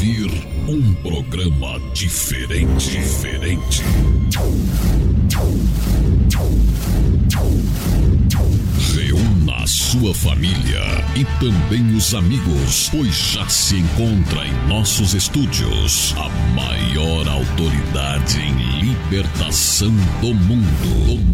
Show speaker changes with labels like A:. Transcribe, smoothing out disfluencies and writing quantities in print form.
A: ouvir um programa diferente. Reúna a sua família e também os amigos, pois já se encontra em nossos estúdios a maior autoridade em libertação do mundo.